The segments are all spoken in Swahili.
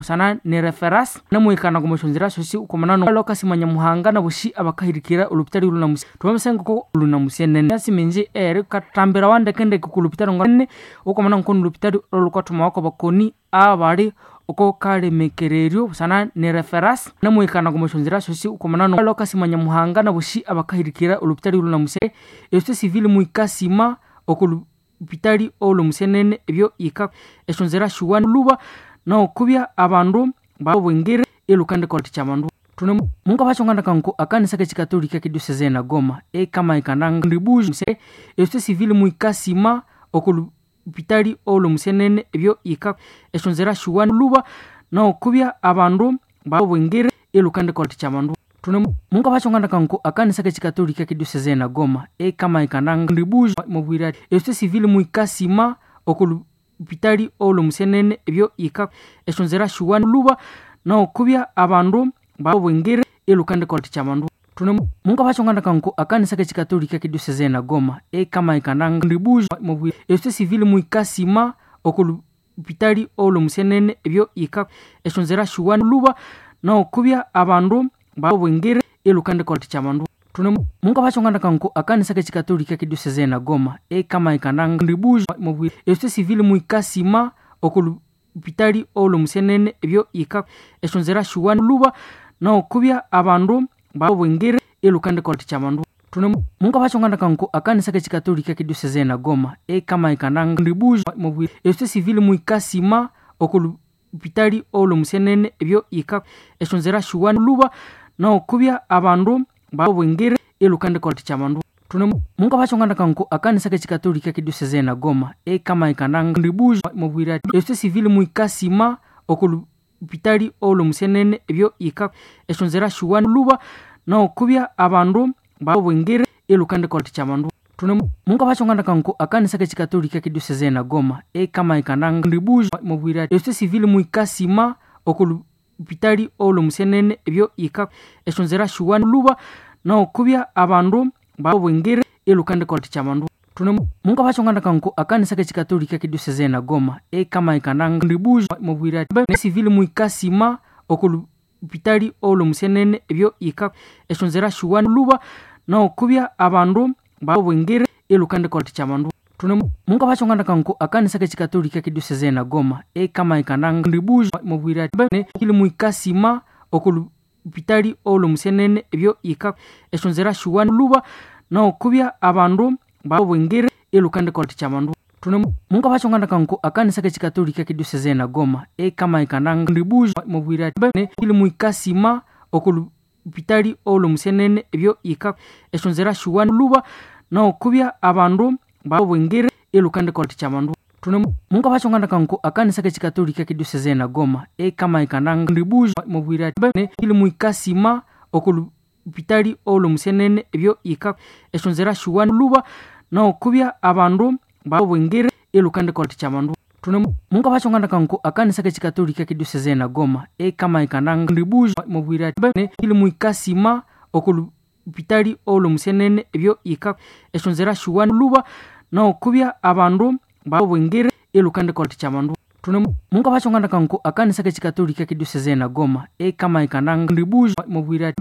sana ni referas na muikana kumushonzira sosi ukomanano lokasi manyamuhanga na bushi abakahirikira ulupitari ulunamusi tubamusenga ko ulunamusiene nasi minji katambira wande kende kukulupitari ngone ukomanano kono ulupitari olukatuma wako bakoni abari uko kale mekererio sana ni referas na muikana kumushonzira sosi ukomanano lokasi manyamuhanga na bushi abakahirikira ulupitari ulunamusi esto civil muikasima okulupitari olumusenene ebyo ika eshonzera shuwan luba na okubya abandu babwengere elukande kwati chamandu tune munga bachongana kanko akanisa kachikatolika kiduseze na Goma kama ikananga ndibuju se esto civil muikasima okulupitari olumusenene ebyo ika eshonzera shuwan luba na okubya abandu babwengere elukande kwati chamandu tune munga bachongana kanko akanisa kachikatolika kiduseze na Goma kama ikananga ndibuju mubwira esto civil muikasima okulupitari olumusenene ebyo ika eshonzera shuwan luba na okubya abandu babwengere elukande kwati chamandu tune munga bachongana kanko akanisa kachikatolika kiduseze na Goma kama ikananga ndibuju mubwira esto civil muikasima okulupitari olumusenene ebyo ika eshonzera shuwan luba na okubya abandu babwengere elukande kwati chamandu tune munga bachongana kanko akanisa kachikatolika kiduseze na Goma kama ikananga ndibuju mubwira esto civil muikasima okulupitari olumusenene ebyo ika eshonzera shuwan luba na okubya abandu babwengere elukande kwati chamandu tune munga bachongana kanko akanisa kachikatolika kiduseze na Goma kama ikananga ndibuju mubwira esto civil muikasima okulupitari olumusenene ebyo ika eshonzera shuwan luba na okubya abandu babwengere elukande kwati chamandu tune munga bachongana kanko akanisa kachikatolika kiduseze na Goma kama ikananga ndibuju mubwira esto civil muikasima okulupitari olumusenene ebyo ika eshonzera shuwan luba na okubya abandu babwengere elukande kwati chamandu tune munga bachongana kanko akanisa kachikatolika kiduseze na Goma kama ikananga ndibuju mubwira esto civil muikasima okulupitari olumusenene ebyo ika eshonzera shuwan luba na okubya abandu babwengere elukande kwati chamandu tune munga bachongana kanko akanisa kachikatolika kiduseze na Goma kama ikananga ndibuju mubwira civil muikasima okulupitari olumusenene ebyo ika eshonzera shuwan luba na okubya abandu babwengere elukande kwati chamandu tune munga bachongana kanko akanisa kachikatolika kiduseze na Goma kama ikananga ndibuju mubwira civil muikasima okulupitari olumusenene ebyo ika eshonzera shuwan luba na okubya abandu babwengere elukande kwati chamandu tune munga bachongana kanko akanisa kachikatolika kiduseze na Goma kama ikananga ndibuju mubwira civil muikasima okulupitari olumusenene ebyo ika eshonzera shuwan luba na okubya abandu babwengere elukande kwati chamandu tune munga bachongana kanko akanisa kachikatolika kiduseze na Goma kama ikananga ndibuju mubwira civil muikasima okulupitari olumusenene ebyo ika eshonzera shuwan luba na okubya abandu babwengere elukande kwati chamandu tune munga bachongana kanko akanisa kachikatolika kiduseze na Goma kama ikananga ndibuju mubwira civil muikasima okulupitari olumusenene ebyo ika eshonzera shuwan luba na okubya abandu babwengere elukande kwati chamandu tune munga bachongana kanko akanisa kachikatolika kiduseze na Goma kama ikananga ndibuju mubwira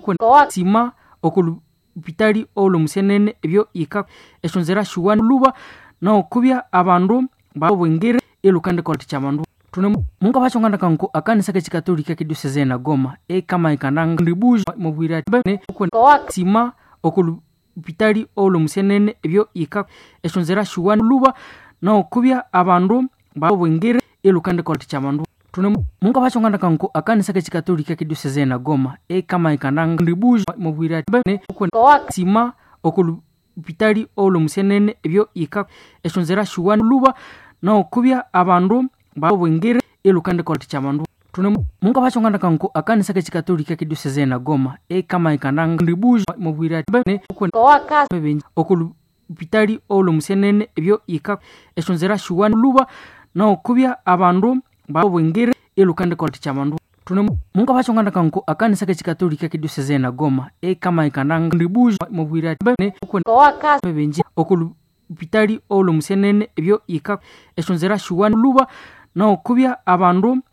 sima okulupitari olumusenene ebyo ika eshonzera shuwan luba na okubya abandu babwengere elukande kwati chamandu tune munga bachongana kanko akanisa kachikatolika kiduseze na Goma kama ikananga ndibuju mubwira sima okulupitari olumusenene ebyo ika eshonzera shuwan luba na okubya abandu babwengere elukande kwati chamandu tune munga bachongana kanko akanisa kachikatolika kiduseze na Goma kama ikananga ndibuju mubwira sima okulupitari olumusenene ebyo ika eshonzera shuwan luba na okubya abandu babwengere elukande kwati chamandu tune munga bachongana kanko akanisa kachikatolika kiduseze na Goma kama ikananga ndibuju mubwira okulupitari olumusenene ebyo ika eshonzera shuwan luba na okubya abandu babwengere elukande kwati chamandu tune munga bachongana kanko akanisa kachikatolika kiduseze na Goma kama ikananga ndibuju mubwira okulupitari olumusenene ebyo ika eshonzera shuwan luba na okubya abandu